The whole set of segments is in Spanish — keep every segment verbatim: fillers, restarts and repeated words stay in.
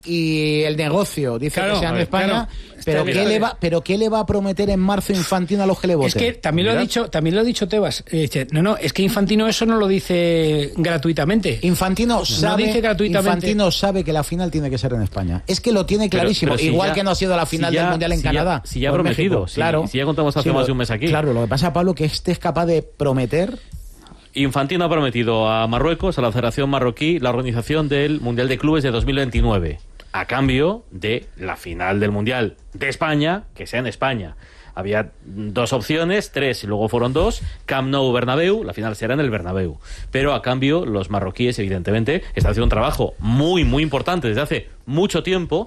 y el negocio dice claro, que sea en ver, España, claro, pero ¿qué le va, pero qué le va a prometer en marzo Infantino a los que le voten? Es que también lo ha dicho, también lo ha dicho Tebas. Eh, no, no, es que Infantino eso no lo dice gratuitamente. Infantino sabe, no dice gratuitamente. Infantino sabe que la final tiene que ser en España. Es que lo tiene clarísimo, pero, pero si igual ya, que no ha sido la final si ya, del Mundial en si Canadá. Ya, si ya ha prometido, México, si, claro. Si ya contamos hace sí, más lo, de un mes aquí. Claro, lo que pasa, Pablo, que este es capaz de prometer. Infantino ha prometido a Marruecos, a la Federación Marroquí, la organización del Mundial de Clubes de dos mil veintinueve, a cambio de la final del Mundial de España, que sea en España. Había dos opciones, tres y luego fueron dos, Camp Nou, Bernabéu, la final será en el Bernabéu. Pero a cambio los marroquíes, evidentemente, están haciendo un trabajo muy, muy importante desde hace mucho tiempo.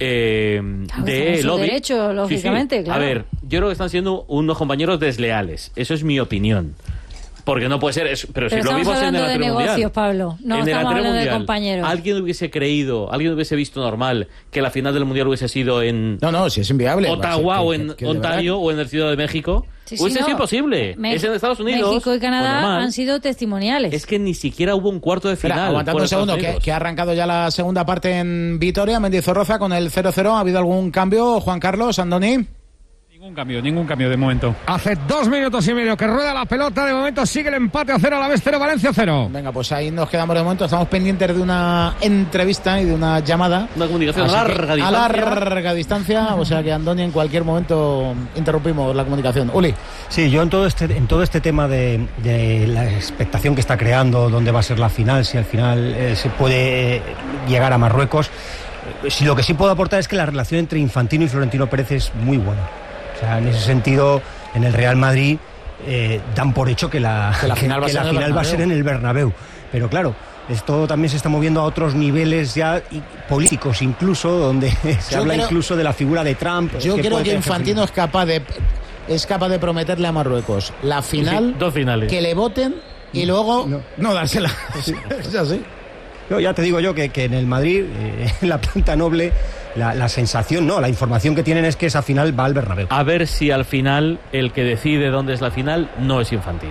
Eh, claro, de lobby. Derecho, lógicamente, sí, sí. claro. A ver, yo creo que están siendo unos compañeros desleales. Eso es mi opinión. Porque no puede ser, es, pero, pero si lo vimos en el de negocios, mundial, Pablo. No en estamos hablando mundial, de compañeros. ¿Alguien hubiese creído, alguien hubiese visto normal que la final del mundial hubiese sido en no, no, si es inviable, Ottawa o en Ontario o en el Ciudad de México? Sí, sí, hubiese no. sido imposible. Me- es en Estados Unidos. México y Canadá pues han sido testimoniales. Es que ni siquiera hubo un cuarto de final. Espera, aguantando un segundo, que, que ha arrancado ya la segunda parte en Vitoria, Mendizorroza con el cero cero. ¿Ha habido algún cambio, Juan Carlos, Andoni? Ningún cambio, ningún cambio de momento. Hace dos minutos y medio que rueda la pelota. De momento sigue el empate a cero, a la vez cero, Valencia cero. Venga, pues ahí nos quedamos de momento. Estamos pendientes de una entrevista y de una llamada. Una comunicación a larga distancia. A larga distancia. O sea que, Andoni, en cualquier momento interrumpimos la comunicación. Uli. Sí, yo en todo este, en todo este tema de, de la expectación que está creando, dónde va a ser la final, si al final eh, se puede llegar a Marruecos. Si lo que sí puedo aportar es que la relación entre Infantino y Florentino Pérez es muy buena. O sea, en ese sentido, en el Real Madrid eh, dan por hecho que la, que la final, que, va, que a la final va a ser en el Bernabéu. Pero claro, esto también se está moviendo a otros niveles ya y políticos incluso, donde se yo habla creo, incluso de la figura de Trump. Yo que creo que Infantino es capaz de es capaz de prometerle a Marruecos la final, sí, dos finales, que le voten y luego no, no dársela. Sí. Es así. Yo ya te digo yo que, que en el Madrid, eh, en la planta noble, la, la sensación, no, la información que tienen es que esa final va al Bernabéu. A ver si al final el que decide dónde es la final no es Infantino.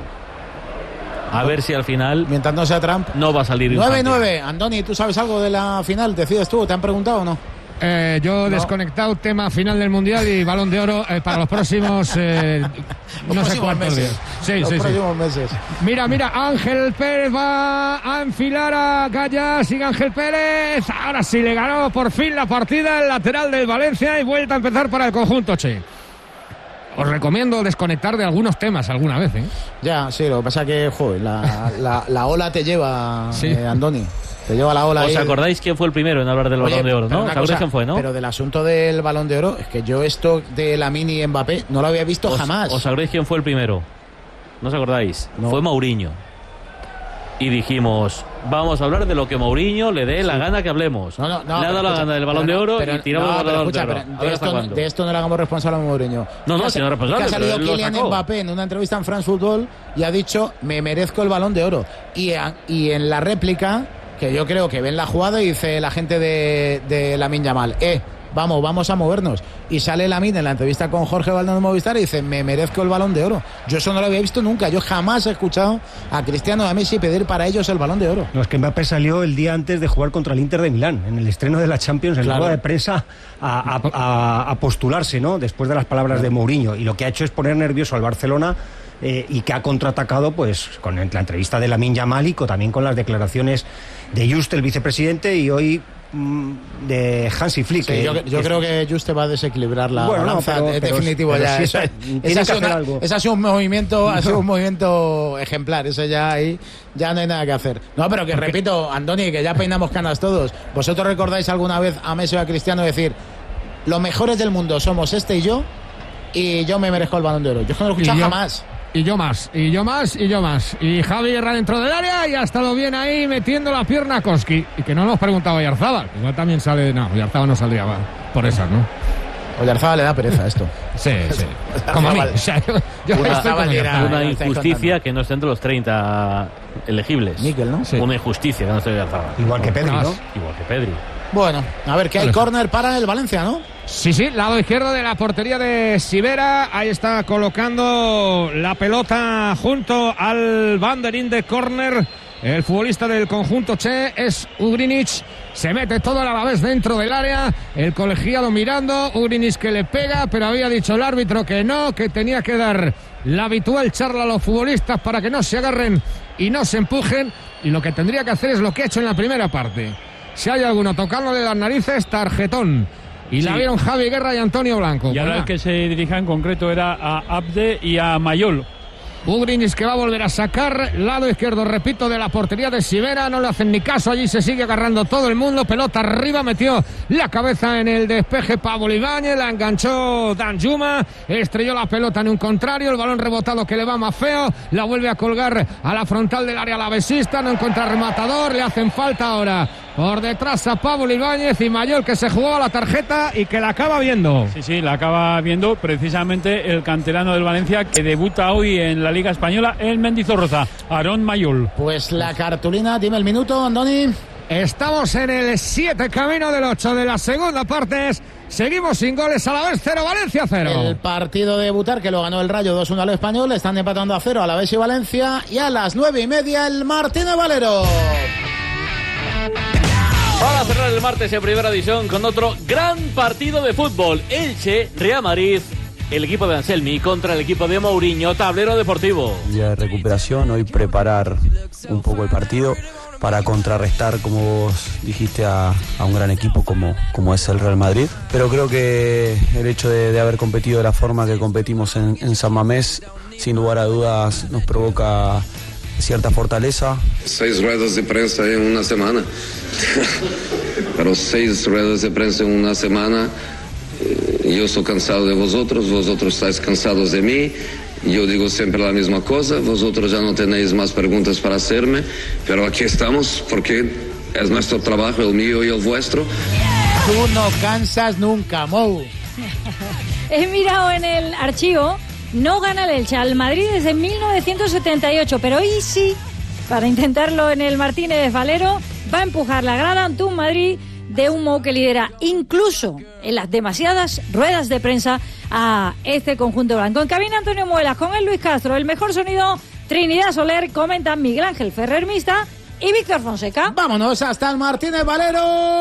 A ver si al final, mientras no sea Trump, no va a salir nueve nueve. Andoni, ¿tú sabes algo de la final? ¿Decides tú? ¿Te han preguntado o no? Eh, yo no. desconectado, tema final del Mundial y Balón de Oro eh, para los próximos eh, los no próximos sé cuántos meses. días. Sí, los sí, próximos sí. meses. Mira, mira, Ángel Pérez va a enfilar a Gaya, sigue Ángel Pérez. Ahora sí le ganó por fin la partida el lateral del Valencia y vuelta a empezar para el conjunto Che. Os recomiendo desconectar de algunos temas alguna vez, ¿eh? Ya, sí, lo que pasa es que, joder, la, la, la ola te lleva, sí. eh, Andoni. Te lleva la ola. ¿Os ahí. acordáis quién fue el primero en hablar del Oye, Balón de Oro, no? ¿Os acordáis quién fue, no? Pero del asunto del Balón de Oro, es que yo esto de Lamine y Mbappé no lo había visto ¿Os, jamás. ¿Os acordáis quién fue el primero? ¿No os acordáis? No. Fue Mourinho. Y dijimos, vamos a hablar de lo que Mourinho le dé sí. la gana que hablemos. No, no, no, le ha dado la gana del Balón pero, de Oro pero, y tiramos no, el Balón escucha, de Oro. Pero a ver de, hasta esto, cuándo. de esto no le hagamos responsable a Mourinho. No, no, si no responsable. Que ha salido Kylian Mbappé en una entrevista en France Football y ha dicho, me merezco el Balón de Oro. Y, a, y en la réplica, que yo creo que ven la jugada y dice la gente de, de Lamine Yamal, eh, vamos, vamos a movernos. Y sale Lamine en la entrevista con Jorge Valdano de Movistar y dice, me merezco el Balón de Oro. Yo eso no lo había visto nunca. Yo jamás he escuchado a Cristiano y a Messi pedir para ellos el Balón de Oro. No, es que Mbappé salió el día antes de jugar contra el Inter de Milán, en el estreno de la Champions, en claro. la rueda de prensa, a, a, a, a postularse, ¿no? Después de las palabras claro. de Mourinho. Y lo que ha hecho es poner nervioso al Barcelona. Eh, y que ha contraatacado pues con la entrevista de Lamine Yamal y también con las declaraciones de Just, el vicepresidente, y hoy mmm, de Hansi Flick. Sí, que, yo yo que creo que Just va a desenquilibrar la bueno, balanza, no, pero, es pero, definitivo pero ya. sí Esa, esa, esa, una, esa ha sido un movimiento, ha sido un movimiento ejemplar. Eso ya ahí ya no hay nada que hacer. No, pero que Porque... repito, Andoni, que ya peinamos canas todos. ¿Vosotros recordáis alguna vez a Messi o a Cristiano decir los mejores del mundo somos este y yo, y yo me merezco el Balón de Oro? Yo no lo he escuchado jamás. Y yo más, y yo más, y yo más. Y Javi Guerra dentro del área y ha estado bien ahí metiendo la pierna a Koski. Y que no nos preguntaba Oyarzábal. Igual también sale... No, Oyarzábal no saldría por esas, ¿no? Oyarzábal le da pereza esto. Sí, sí. Como a mí. O sea, yo, yo una estoy era, una injusticia que no esté entre los treinta elegibles. Níquel, ¿no? Sí. Una injusticia que no esté Oyarzábal. Igual que Pedri, ¿no? Igual que Pedri. Bueno, a ver, que hay córner para el Valencia, ¿no? Sí, sí, lado izquierdo de la portería de Sivera. Ahí está colocando la pelota junto al banderín de córner el futbolista del conjunto Che, es Ugrinic. Se mete todo a la vez dentro del área, el colegiado mirando, Ugrinic que le pega, pero había dicho el árbitro que no, que tenía que dar la habitual charla a los futbolistas para que no se agarren y no se empujen, y lo que tendría que hacer es lo que ha hecho en la primera parte. Si hay alguno tocándole las narices, tarjetón. Y sí. La vieron Javi Guerra y Antonio Blanco. Y ahora el que se dirija en concreto era a Abde y a Mayol. Ugrinic que va a volver a sacar, lado izquierdo, repito, de la portería de Sivera, no le hacen ni caso, allí se sigue agarrando todo el mundo, pelota arriba, metió la cabeza en el despeje Pablo Ibáñez, la enganchó Danjuma, estrelló la pelota en un contrario, el balón rebotado que le va más feo, la vuelve a colgar a la frontal del área alavesista, no encuentra rematador, le hacen falta ahora por detrás a Pablo Ibáñez y Mayol que se jugaba la tarjeta y que la acaba viendo. Sí, sí, la acaba viendo precisamente el canterano del Valencia que debuta hoy en la Liga Española, el Mendizorroza, Aarón Mayol. Pues la cartulina, dime el minuto, Andoni. Estamos en el siete, camino del ocho de la segunda parte. Seguimos sin goles, a la vez cero, Valencia cero. El partido de debutar que lo ganó el Rayo dos uno al Español, están empatando a cero a la vez y Valencia, y a las nueve y media el Martínez Valero. Para cerrar el martes en primera división con otro gran partido de fútbol. Elche, Real Madrid, el equipo de Anselmi contra el equipo de Mourinho, tablero deportivo. Día de recuperación, hoy preparar un poco el partido para contrarrestar, como vos dijiste, a, a un gran equipo como, como es el Real Madrid. Pero creo que el hecho de, de haber competido de la forma que competimos en, en San Mamés, sin lugar a dudas, nos provoca cierta fortaleza. Seis ruedas de prensa en una semana. Pero seis ruedas de prensa en una semana. Yo estoy cansado de vosotros, vosotros estáis cansados de mí. Yo digo siempre la misma cosa, vosotros ya no tenéis más preguntas para hacerme, pero aquí estamos porque es nuestro trabajo, el mío y el vuestro. Tú no cansas nunca, Mou. He mirado en el archivo, no gana el Elche al Madrid desde mil novecientos setenta y ocho, pero hoy sí, para intentarlo en el Martínez Valero, va a empujar la grada ante un Madrid de un Mou que lidera incluso en las demasiadas ruedas de prensa a este conjunto blanco. En cabina Antonio Muelas, con el Luis Castro, el mejor sonido Trinidad Soler, comentan Miguel Ángel Ferrer Mista y Víctor Fonseca. Vámonos hasta el Martínez Valero.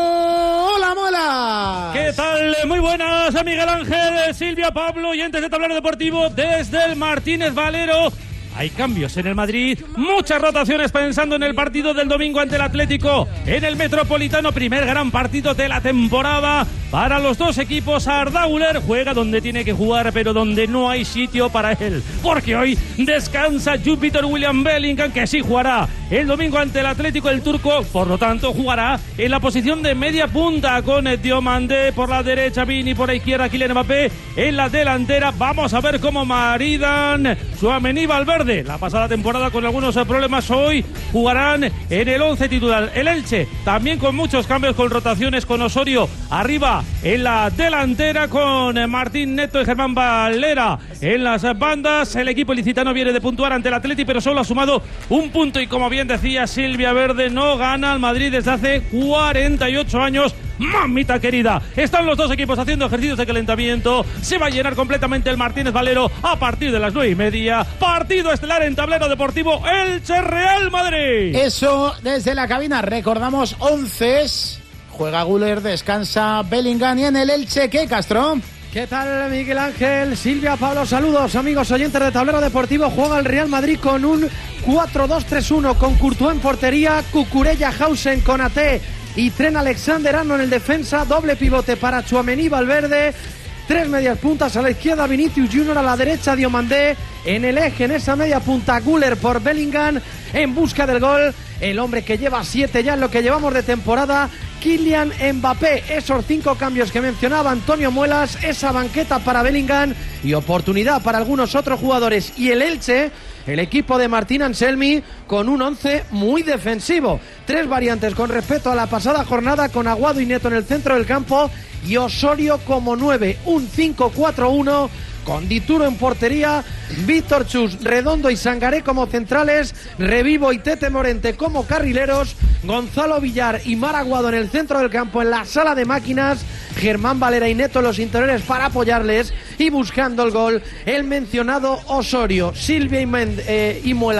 ¡Hola, Mola! ¿Qué tal? Muy buenas, a Miguel Ángel, Silvia, Pablo, oyentes de Tablero Deportivo desde el Martínez Valero. Hay cambios en el Madrid, muchas rotaciones pensando en el partido del domingo ante el Atlético en el Metropolitano, primer gran partido de la temporada para los dos equipos. Arda Güler juega donde tiene que jugar, pero donde no hay sitio para él, porque hoy descansa Júpiter William Bellingham, que sí jugará el domingo ante el Atlético. El turco, por lo tanto, jugará en la posición de media punta con Diomandé por la derecha, Vini por la izquierda, Kylian Mbappé en la delantera. Vamos a ver cómo maridan Tchouaméni y Valverde. La pasada temporada con algunos problemas, hoy jugarán en el once titular. El Elche también con muchos cambios, con rotaciones, con Osorio arriba en la delantera, con Martín Neto y Germán Valera en las bandas. El equipo ilicitano viene de puntuar ante el Atleti, pero solo ha sumado un punto y, como bien decía Silvia Verde, no gana al Madrid desde hace cuarenta y ocho años. Mamita querida, están los dos equipos haciendo ejercicios de calentamiento. Se va a llenar completamente el Martínez Valero a partir de las nueve y media. Partido estelar en Tablero Deportivo, Elche Real Madrid. Eso desde la cabina. Recordamos once. Juega Güler, descansa Bellingham, y en el Elche, ¿qué, Castro? ¿Qué tal, Miguel Ángel? Silvia, Pablo, saludos, amigos oyentes de Tablero Deportivo. Juega el Real Madrid con un cuatro dos tres uno, con Courtois en portería, Cucurella, Hausen, Konaté y Trent Alexander-Arnold en defensa. Doble pivote para Tchouaméni, Valverde. Tres medias puntas a la izquierda, Vinicius Junior, a la derecha, Diomandé. En el eje, en esa media punta, Güler por Bellingham, en busca del gol. El hombre que lleva siete ya en lo que llevamos de temporada, Kylian Mbappé. Esos cinco cambios que mencionaba Antonio Muelas, esa banqueta para Bellingham y oportunidad para algunos otros jugadores. Y el Elche, el equipo de Martín Anselmi, con un once muy defensivo. Tres variantes con respecto a la pasada jornada, con Aguado y Neto en el centro del campo y Osorio como nueve. Un cinco cuatro uno con Dituro en portería, Víctor Chus, Redondo y Sangaré como centrales, Revivo y Tete Morente como carrileros, Gonzalo Villar y Mar Aguado en el centro del campo, en la sala de máquinas, Germán Valera y Neto en los interiores para apoyarles, y buscando el gol el mencionado Osorio. Silvia y, Mend- eh, y Muelas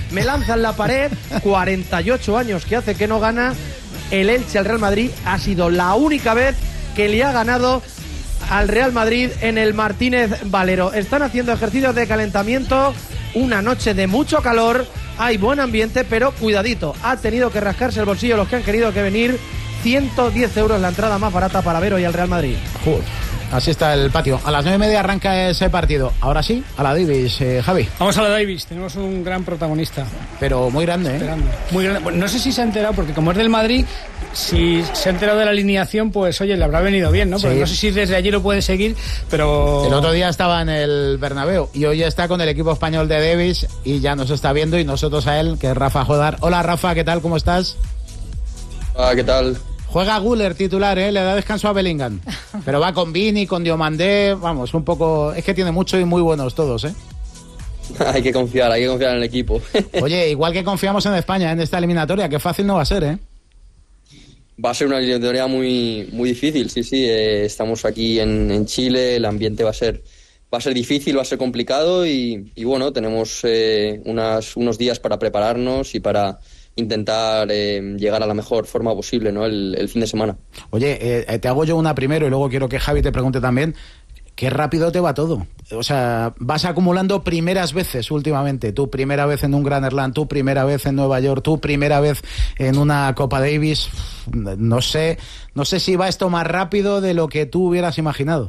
me lanzan la pared. cuarenta y ocho años que hace que no gana el Elche al Real Madrid. Ha sido la única vez que le ha ganado al Real Madrid en el Martínez Valero. Están haciendo ejercicios de calentamiento, una noche de mucho calor, hay buen ambiente, pero cuidadito, ha tenido que rascarse el bolsillo los que han querido que venir. ciento diez euros la entrada más barata para ver hoy al Real Madrid. Joder. Así está el patio. A las nueve y media arranca ese partido. Ahora sí, a la Davis, eh, Javi. Vamos a la Davis, tenemos un gran protagonista. Pero muy grande, ¿eh? Grande, muy grande. Bueno, no sé si se ha enterado, porque como es del Madrid, si se ha enterado de la alineación, pues oye, le habrá venido bien, ¿no? Porque sí. No sé si desde allí lo puede seguir, pero... El otro día estaba en el Bernabéu y hoy está con el equipo español de Davis y ya nos está viendo y nosotros a él, que es Rafa Jodar. Hola Rafa, ¿qué tal? ¿Cómo estás? Hola, ¿qué tal? Juega Güler titular, ¿eh? Le da descanso a Bellingham. Pero va con Vini, con Diomandé, vamos, un poco... Es que tiene mucho y muy buenos todos, ¿eh? Hay que confiar, hay que confiar en el equipo. Oye, igual que confiamos en España, en esta eliminatoria, que fácil no va a ser, ¿eh? Va a ser una eliminatoria muy, muy difícil, sí, sí. Eh, estamos aquí en, en Chile, el ambiente va a ser... Va a ser difícil, va a ser complicado y, y bueno, tenemos eh, unas, unos días para prepararnos y para... intentar eh, llegar a la mejor forma posible, ¿no? El, el fin de semana. Oye, eh, te hago yo una primero y luego quiero que Javi te pregunte también. Qué rápido te va todo. O sea, vas acumulando primeras veces últimamente. Tu primera vez en un Grand Slam, tu primera vez en Nueva York, tu primera vez en una Copa Davis. No sé, no sé si va esto más rápido de lo que tú hubieras imaginado.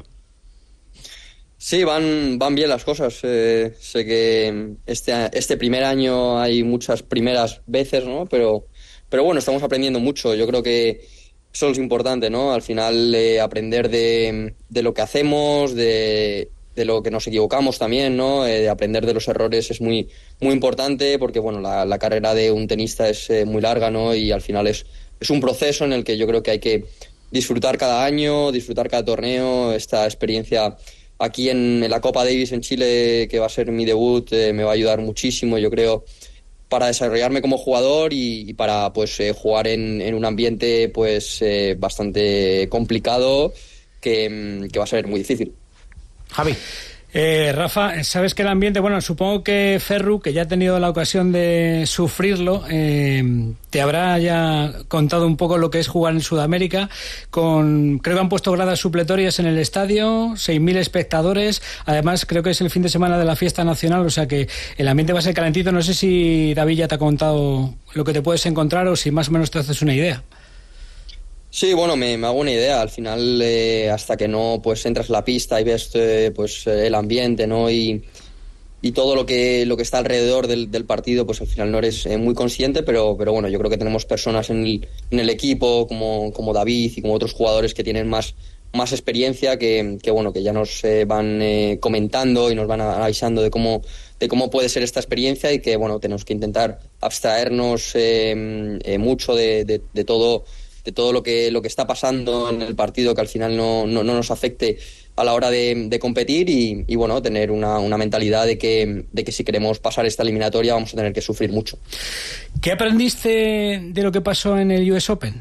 Sí, van, van bien las cosas. Eh, sé que este, este primer año hay muchas primeras veces, ¿no? Pero, pero bueno, estamos aprendiendo mucho. Yo creo que eso es importante, ¿no? Al final eh, aprender de, de lo que hacemos, de, de lo que nos equivocamos también, ¿no? Eh, de aprender de los errores es muy, muy importante porque, bueno, la, la carrera de un tenista es eh, muy larga, ¿no? Y al final es, es un proceso en el que yo creo que hay que disfrutar cada año, disfrutar cada torneo, esta experiencia... Aquí en, en la Copa Davis en Chile, que va a ser mi debut, eh, me va a ayudar muchísimo, yo creo, para desarrollarme como jugador y, y para pues eh, jugar en, en un ambiente pues eh, bastante complicado que, que va a ser muy difícil. Javi. Eh, Rafa, sabes que el ambiente, bueno, supongo que Ferru, que ya ha tenido la ocasión de sufrirlo, eh, te habrá ya contado un poco lo que es jugar en Sudamérica. Con, creo que han puesto gradas supletorias en el estadio, seis mil espectadores. Además, creo que es el fin de semana de la fiesta nacional, o sea que el ambiente va a ser calentito. No sé si David ya te ha contado lo que te puedes encontrar o si más o menos te haces una idea. Sí, bueno, me, me hago una idea. Al final, eh, hasta que no pues entras en la pista y ves eh, pues el ambiente, ¿no? Y, y todo lo que lo que está alrededor del, del partido, pues al final no eres eh, muy consciente, pero, pero bueno, yo creo que tenemos personas en el, en el equipo, como, como David y como otros jugadores que tienen más, más experiencia, que, que bueno, que ya nos eh, van eh, comentando y nos van avisando de cómo, de cómo puede ser esta experiencia y que, bueno, tenemos que intentar abstraernos eh, eh, mucho de, de, de todo de todo lo que lo que está pasando en el partido, que al final no, no, no nos afecte a la hora de, de competir y, y bueno, tener una, una mentalidad de que, de que si queremos pasar esta eliminatoria vamos a tener que sufrir mucho. ¿Qué aprendiste de lo que pasó en el U S Open?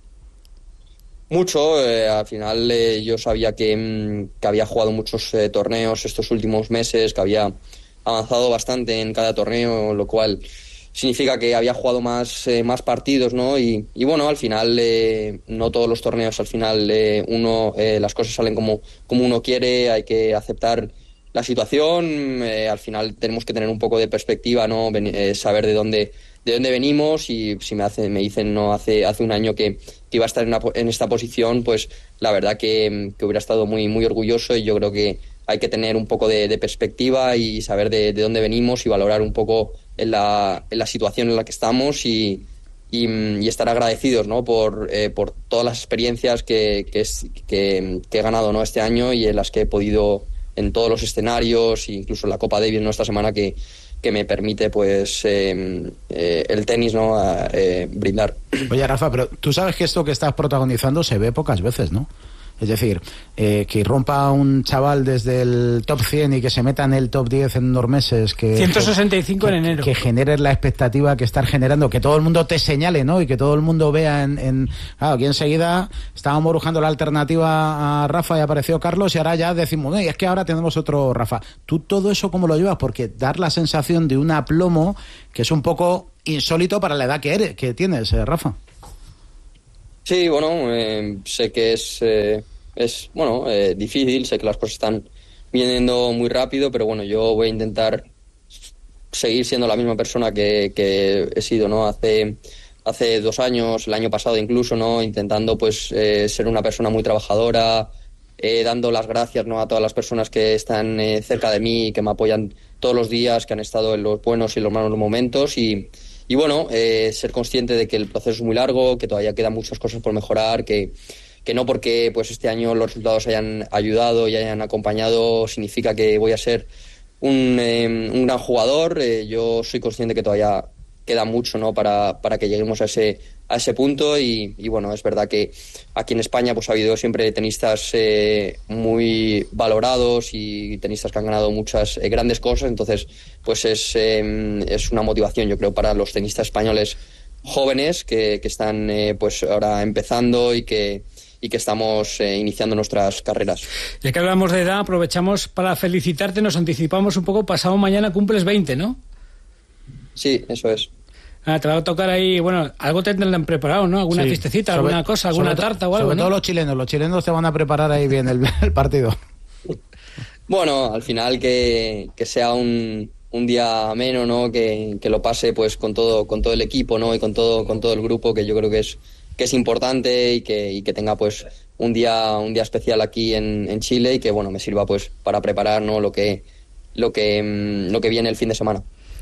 Mucho, eh, al final eh, yo sabía que, que había jugado muchos eh, torneos estos últimos meses, que había avanzado bastante en cada torneo, lo cual significa que había jugado más, eh, más partidos, ¿no? Y, y bueno, al final, eh, no todos los torneos, al final eh, uno eh, las cosas salen como, como uno quiere, hay que aceptar la situación, eh, al final tenemos que tener un poco de perspectiva, ¿no? Ven, eh, saber de dónde, de dónde venimos y si me, hace, me dicen, no, hace, hace un año que, que iba a estar en, una, en esta posición, pues la verdad que, que hubiera estado muy, muy orgulloso y yo creo que hay que tener un poco de, de perspectiva y saber de, de dónde venimos y valorar un poco en la, en la situación en la que estamos y, y, y estar agradecidos, ¿no? por, eh, por todas las experiencias que, que, es, que, que he ganado, ¿no? este año y en las que he podido en todos los escenarios, incluso en la Copa Davis, ¿no? esta semana que, que me permite pues eh, eh, el tenis, ¿no? A, eh, brindar. Oye, Rafa, pero tú sabes que esto que estás protagonizando se ve pocas veces, ¿no? Es decir, eh, que irrumpa un chaval desde el top cien y que se meta en el top diez en unos meses, que ciento sesenta y cinco que, en enero, que generes la expectativa que estar generando, que todo el mundo te señale, ¿no? Y que todo el mundo vea en, en claro, aquí enseguida estábamos buscando la alternativa a Rafa y apareció Carlos, y ahora ya decimos, no, y es que ahora tenemos otro Rafa. ¿Tú todo eso cómo lo llevas? Porque dar la sensación de un aplomo que es un poco insólito para la edad que eres, que tienes, eh, Rafa. Sí, bueno, eh, sé que es, eh, es bueno, eh, difícil, sé que las cosas están viniendo muy rápido, pero bueno, yo voy a intentar seguir siendo la misma persona que, que he sido, ¿no? Hace, hace dos años, el año pasado incluso, ¿no? Intentando, pues, eh, ser una persona muy trabajadora, eh, dando las gracias, ¿no? A todas las personas que están eh, cerca de mí, que me apoyan todos los días, que han estado en los buenos y los malos momentos, y Y bueno, eh, ser consciente de que el proceso es muy largo, que todavía quedan muchas cosas por mejorar, que, que no porque pues este año los resultados hayan ayudado y hayan acompañado significa que voy a ser un, eh, un gran jugador. Eh, yo soy consciente que todavía queda mucho, ¿no? para, para que lleguemos a ese, a ese punto y, y bueno, es verdad que aquí en España pues ha habido siempre tenistas eh, muy valorados y tenistas que han ganado muchas eh, grandes cosas, entonces pues es, eh, es una motivación, yo creo, para los tenistas españoles jóvenes que, que están eh, pues ahora empezando y que y que estamos eh, iniciando nuestras carreras. Ya que hablamos de edad, aprovechamos para felicitarte, nos anticipamos un poco, pasado mañana cumples veinte, ¿no? Sí, eso es. Ah, te va a tocar ahí, bueno, algo te tendrán preparado, ¿no? Alguna sí, fiestecita, sobre, alguna cosa, alguna tarta o algo, sobre ¿no? todo los chilenos, los chilenos te van a preparar ahí bien el, el partido. Bueno, al final que, que sea un, un día ameno, ¿no? Que, que lo pase pues con todo, con todo el equipo, ¿no? Y con todo, con todo el grupo, que yo creo que es, que es importante y que, y que tenga pues un día, un día especial aquí en, en Chile y que bueno, me sirva pues para preparar, ¿no? lo que, lo que, lo que viene el fin de semana.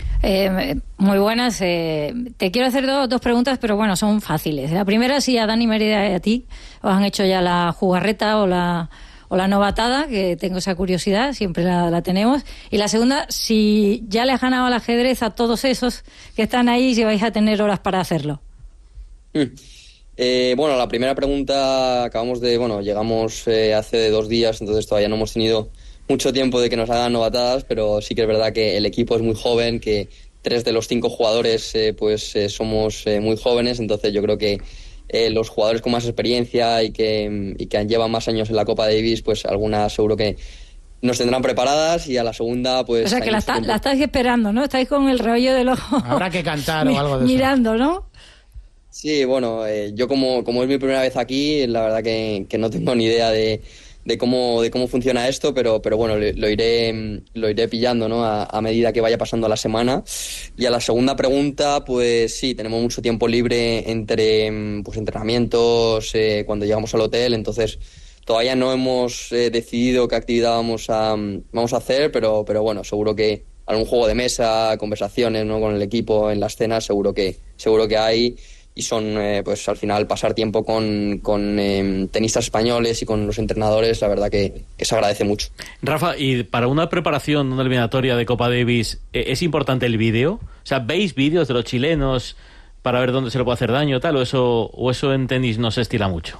Eh, muy buenas. Eh, te quiero hacer do, dos preguntas, pero bueno, son fáciles. La primera, si a Dani Mérida y a ti os han hecho ya la jugarreta o la, o la novatada, que tengo esa curiosidad, siempre la, la tenemos. Y la segunda, si ya le has ganado al ajedrez a todos esos que están ahí, si vais a tener horas para hacerlo. Mm. Eh, bueno, la primera pregunta, acabamos de, bueno, llegamos eh, hace dos días, entonces todavía no hemos tenido mucho tiempo de que nos hagan novatadas, pero sí que es verdad que el equipo es muy joven, que tres de los cinco jugadores eh, pues eh, somos eh, muy jóvenes, entonces yo creo que eh, los jugadores con más experiencia y que, y que llevan más años en la Copa Davis, pues algunas seguro que nos tendrán preparadas y a la segunda pues... O sea que la, está, la estáis esperando, ¿no? Estáis con el rollo del ojo. Habrá que cantar o algo de mirando, eso. ¿No? Sí, bueno, eh, yo como, como es mi primera vez aquí, la verdad que, que no tengo ni idea de... de cómo de cómo funciona esto, pero pero bueno, lo, lo iré lo iré pillando, ¿no? A, a medida que vaya pasando la semana. Y a la segunda pregunta, pues sí, tenemos mucho tiempo libre entre pues entrenamientos, eh, cuando llegamos al hotel, entonces todavía no hemos eh, decidido qué actividad vamos a vamos a hacer, pero pero bueno, seguro que algún juego de mesa, conversaciones, ¿no? Con el equipo en las cenas, seguro que seguro que hay. Y son, eh, pues al final, pasar tiempo con, con eh, tenistas españoles y con los entrenadores, la verdad que, que se agradece mucho. Rafa, y para una preparación, una eliminatoria de Copa Davis, ¿es importante el vídeo? O sea, ¿veis vídeos de los chilenos para ver dónde se le puede hacer daño tal? ¿O eso, o eso en tenis no se estila mucho?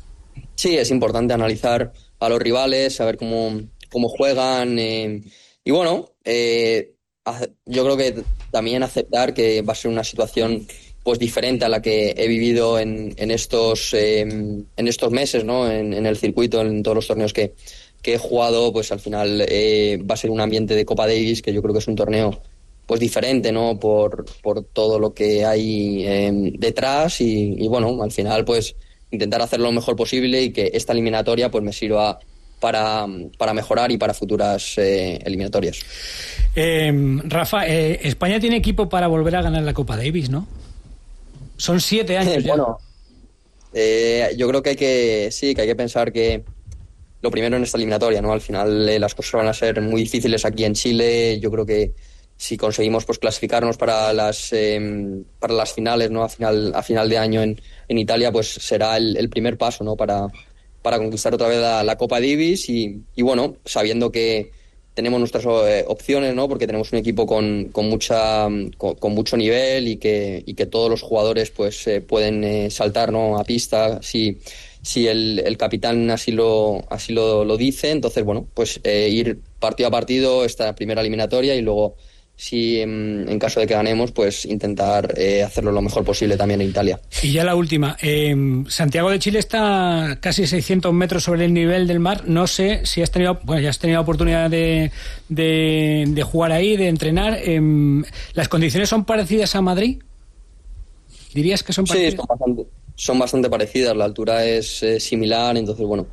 Sí, es importante analizar a los rivales, saber cómo, cómo juegan. Eh, y bueno, eh, yo creo que también aceptar que va a ser una situación pues diferente a la que he vivido en, en estos eh, en estos meses, ¿no? En, en el circuito, en todos los torneos que, que he jugado, pues al final eh, va a ser un ambiente de Copa Davis que yo creo que es un torneo pues diferente, ¿no? Por, por todo lo que hay eh, detrás y, y bueno, al final pues intentar hacer lo mejor posible y que esta eliminatoria pues me sirva para, para mejorar y para futuras eh, eliminatorias. Eh, Rafa, eh, España tiene equipo para volver a ganar la Copa Davis, ¿no? Son siete años ya. Bueno, eh, yo creo que hay que, sí, que hay que pensar que lo primero en esta eliminatoria, ¿no? Al final eh, las cosas van a ser muy difíciles aquí en Chile. Yo creo que si conseguimos pues clasificarnos para las eh, para las finales, ¿no? A final a final de año en, en Italia, pues será el, el primer paso, ¿no? Para para conquistar otra vez la, la Copa Davis y, y bueno, sabiendo que tenemos nuestras eh, opciones, ¿no? Porque tenemos un equipo con, con mucha con, con mucho nivel y que y que todos los jugadores pues eh, pueden eh, saltar, ¿no? A pista si si el, el capitán así lo así lo, lo dice. Entonces, bueno, pues eh, ir partido a partido esta primera eliminatoria y luego, si en, en caso de que ganemos, pues intentar eh, hacerlo lo mejor posible también en Italia. Y ya la última, eh, Santiago de Chile está casi seiscientos metros sobre el nivel del mar. No sé si has tenido, bueno, ya has tenido oportunidad de, de, de jugar ahí, de entrenar. Eh, ¿Las condiciones son parecidas a Madrid? ¿Dirías que son parecidas? Sí, son bastante, son bastante parecidas. La altura es eh, similar, entonces, bueno,